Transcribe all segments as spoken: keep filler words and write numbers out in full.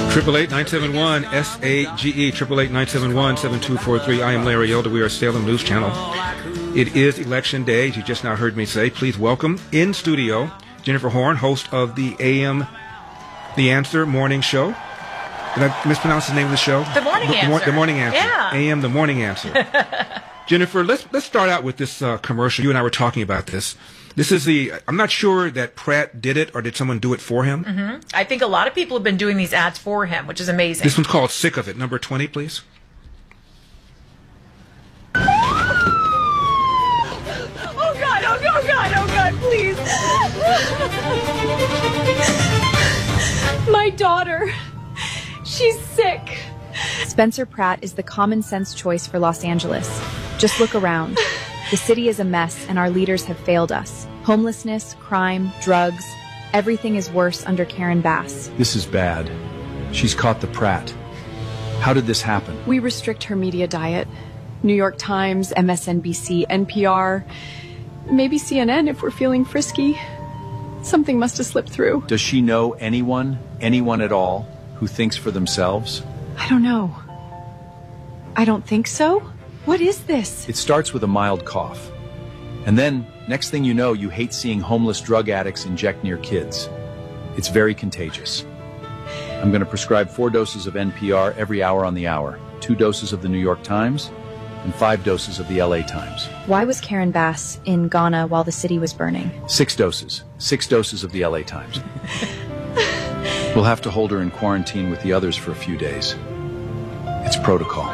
Triple eight nine seven one S A G E. Triple eight nine seven one seven two four three. I am Larry Elder. We are Salem News Channel. It is election day, as you just now heard me say. Please welcome in studio Jennifer Horn, host of the A M The Answer morning show. Did I mispronounce the name of the show? The Morning the, Answer. The Morning Answer. Yeah. A M The Morning Answer. Jennifer, let's let's start out with this uh, commercial. You and I were talking about this. This is the, I'm not sure that Pratt did it or did someone do it for him. Mm-hmm. I think a lot of people have been doing these ads for him, which is amazing. This one's called Sick of It. Number twenty, please. Oh God, oh God, oh God, oh God, please. My daughter, she's sick. Spencer Pratt is the common sense choice for Los Angeles. Just look around. The city is a mess and our leaders have failed us. Homelessness, crime, drugs, everything is worse under Karen Bass. This is bad. She's caught the Pratt. How did this happen? We restrict her media diet. New York Times, M S N B C, N P R, maybe C N N if we're feeling frisky. Something must have slipped through. Does she know anyone, anyone at all, who thinks for themselves? I don't know. I don't think so. What is this? It starts with a mild cough. And then, next thing you know, you hate seeing homeless drug addicts inject near kids. It's very contagious. I'm going to prescribe four doses of N P R every hour on the hour, two doses of the New York Times, and five doses of the L A Times. Why was Karen Bass in Ghana while the city was burning? Six doses. Six doses of the L A Times. We'll have to hold her in quarantine with the others for a few days. It's protocol.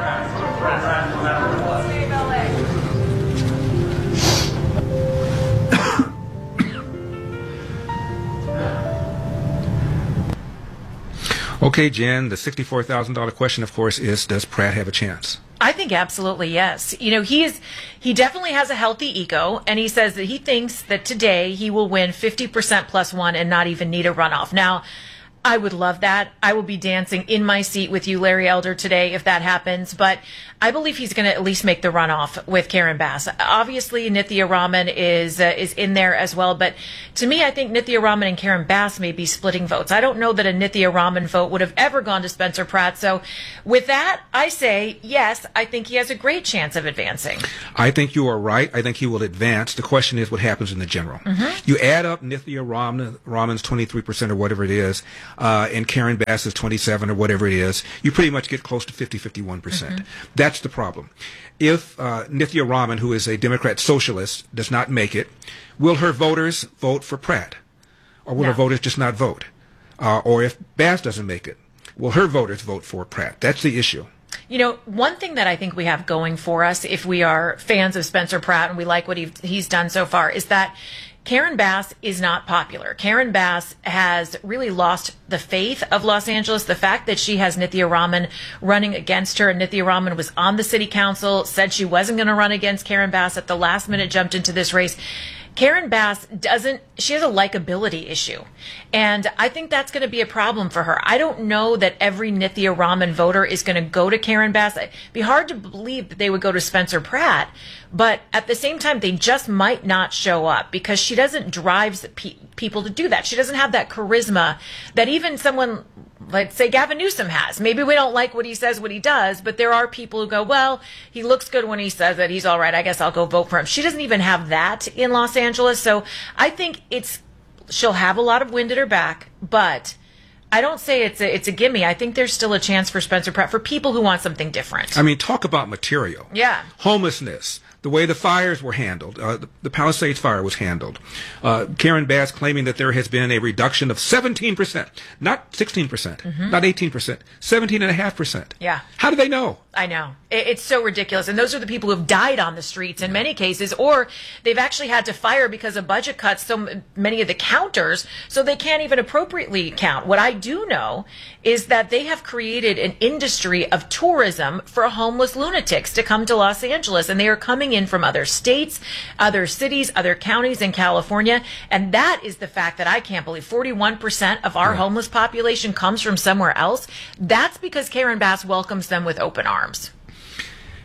Okay, Jen, the sixty-four thousand dollars question, of course, is, does Pratt have a chance? I think absolutely yes. You know, he is, he definitely has a healthy ego, and he says that he thinks that today he will win fifty percent plus one and not even need a runoff. Now, I would love that. I will be dancing in my seat with you, Larry Elder, today if that happens. But I believe he's going to at least make the runoff with Karen Bass. Obviously, Nithya Raman is uh, is in there as well. But to me, I think Nithya Raman and Karen Bass may be splitting votes. I don't know that a Nithya Raman vote would have ever gone to Spencer Pratt. So with that, I say, yes, I think he has a great chance of advancing. I think you are right. I think he will advance. The question is what happens in the general. Mm-hmm. You add up Nithya Raman, Raman's twenty-three percent or whatever it is, Uh, and Karen Bass is twenty-seven or whatever it is, you pretty much get close to fifty, fifty-one percent. Mm-hmm. That's the problem. If uh, Nithya Raman, who is a Democrat socialist, does not make it, will her voters vote for Pratt? Or will No. her voters just not vote? Uh, or if Bass doesn't make it, will her voters vote for Pratt? That's the issue. You know, one thing that I think we have going for us, if we are fans of Spencer Pratt and we like what he, he's done so far, is that Karen Bass is not popular. Karen Bass has really lost the faith of Los Angeles. The fact that she has Nithya Raman running against her, and Nithya Raman was on the city council, said she wasn't going to run against Karen Bass, at the last minute jumped into this race. Karen Bass doesn't, she has a likability issue. And I think that's going to be a problem for her. I don't know that every Nithya Raman voter is going to go to Karen Bass. It'd be hard to believe that they would go to Spencer Pratt. But at the same time, they just might not show up because she doesn't drive pe- people to do that. She doesn't have that charisma that even someone, let's say Gavin Newsom, has. Maybe we don't like what he says, what he does, but there are people who go, well, he looks good when he says it. He's all right. I guess I'll go vote for him. She doesn't even have that in Los Angeles. So I think it's, she'll have a lot of wind at her back, but I don't say it's a, it's a gimme. I think there's still a chance for Spencer Pratt, for people who want something different. I mean, talk about material. Yeah. Homelessness. The way the fires were handled, uh, the, the Palisades fire was handled. Uh, Karen Bass claiming that there has been a reduction of seventeen percent, not sixteen percent, mm-hmm. not eighteen percent, seventeen point five percent. Yeah. How do they know? I know. It, it's so ridiculous. And those are the people who have died on the streets in many cases, or they've actually had to fire because of budget cuts so many of the counters, so they can't even appropriately count. What I do know is that they have created an industry of tourism for homeless lunatics to come to Los Angeles, and they are coming in from other states, other cities, other counties in California. And that is the fact that I can't believe forty-one percent of our yeah. homeless population comes from somewhere else. That's because Karen Bass welcomes them with open arms.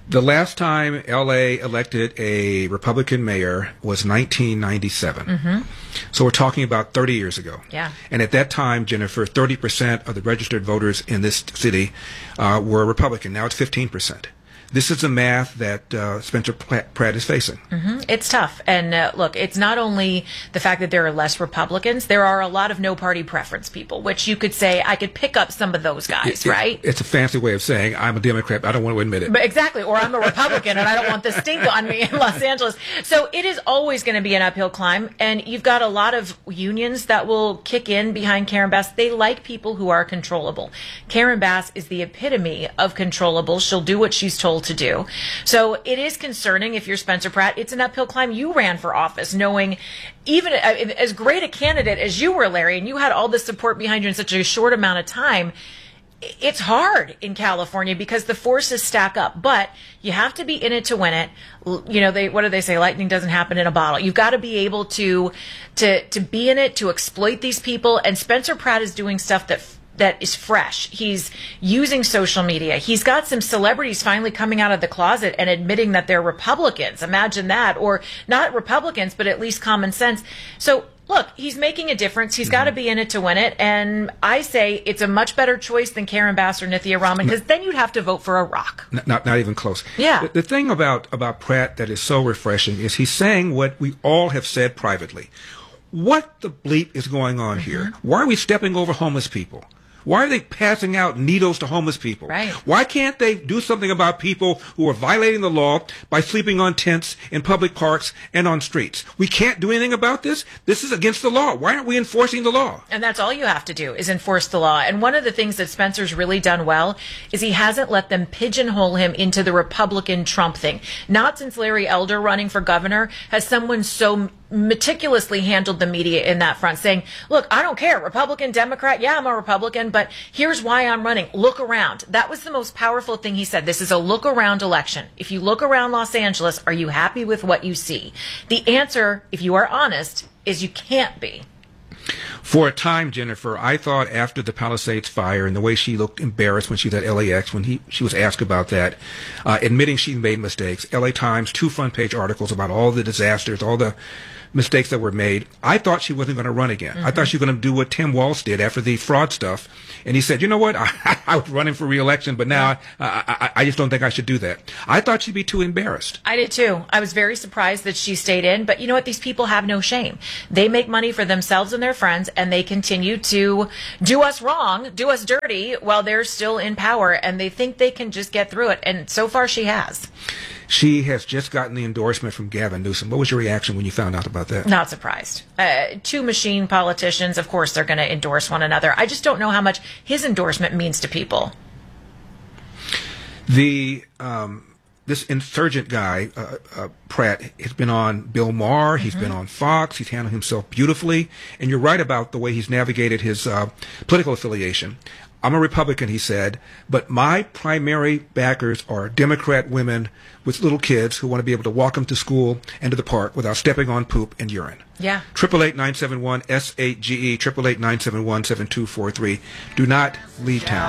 The last time L A elected a Republican mayor was nineteen ninety-seven. Mm-hmm. So we're talking about thirty years ago. Yeah. And at that time, Jennifer, thirty percent of the registered voters in this city uh, were Republican. Now it's fifteen percent. This is the math that uh, Spencer Pratt is facing. Mm-hmm. It's tough. And uh, look, it's not only the fact that there are less Republicans, there are a lot of no party preference people, which you could say I could pick up some of those guys, it, it, right? It's a fancy way of saying I'm a Democrat, but I don't want to admit it. But exactly. Or I'm a Republican and I don't want the stink on me in Los Angeles. So it is always going to be an uphill climb. And you've got a lot of unions that will kick in behind Karen Bass. They like people who are controllable. Karen Bass is the epitome of controllable. She'll do what she's told to do. So it is concerning if you're Spencer Pratt. It's an uphill climb. You ran for office knowing even as great a candidate as you were, Larry, and you had all this support behind you in such a short amount of time. It's hard in California because the forces stack up, but you have to be in it to win it. You know, they, what do they say? Lightning doesn't happen in a bottle. You've got to be able to, to, to be in it, to exploit these people. And Spencer Pratt is doing stuff that that is fresh. He's using social media. He's got some celebrities finally coming out of the closet and admitting that they're Republicans. Imagine that. Or not Republicans, but at least common sense. So look, he's making a difference. He's mm-hmm. got to be in it to win it. And I say it's a much better choice than Karen Bass or Nithya Raman, because then you'd have to vote for a rock. Not, not, not even close. Yeah. The, the thing about, about Pratt that is so refreshing is he's saying what we all have said privately. What the bleep is going on mm-hmm. here? Why are we stepping over homeless people? Why are they passing out needles to homeless people? Right. Why can't they do something about people who are violating the law by sleeping on tents in public parks and on streets? We can't do anything about this. This is against the law. Why aren't we enforcing the law? And that's all you have to do is enforce the law. And one of the things that Spencer's really done well is he hasn't let them pigeonhole him into the Republican Trump thing. Not since Larry Elder running for governor has someone so meticulously handled the media in that front, saying, look, I don't care, Republican, Democrat, yeah, I'm a Republican, but here's why I'm running. Look around. That was the most powerful thing he said. This is a look around election. If you look around Los Angeles, are you happy with what you see? The answer, if you are honest, is you can't be. For a time, Jennifer, I thought after the Palisades fire and the way she looked embarrassed when she was at L A X, when he, she was asked about that, uh, admitting she made mistakes, L A Times, two front page articles about all the disasters, all the mistakes that were made. I thought she wasn't going to run again. Mm-hmm. I thought she was going to do what Tim Walz did after the fraud stuff. And he said, you know what? I, I was running for re-election, but now I, I, I just don't think I should do that. I thought she'd be too embarrassed. I did too. I was very surprised that she stayed in. But you know what? These people have no shame. They make money for themselves and their friends, and they continue to do us wrong, do us dirty while they're still in power. And they think they can just get through it. And so far she has. She has just gotten the endorsement from Gavin Newsom. What was your reaction when you found out about that? Not surprised. Uh, two machine politicians, of course, they're going to endorse one another. I just don't know how much his endorsement means to people. The um, this insurgent guy, uh, uh, Pratt, has been on Bill Maher. He's mm-hmm. been on Fox. He's handled himself beautifully. And you're right about the way he's navigated his uh, political affiliation. I'm a Republican, he said, but my primary backers are Democrat women with little kids who want to be able to walk them to school and to the park without stepping on poop and urine. Yeah. Triple eight nine seven one S eight G E, triple eight nine seven one seven two four three. Do not leave town.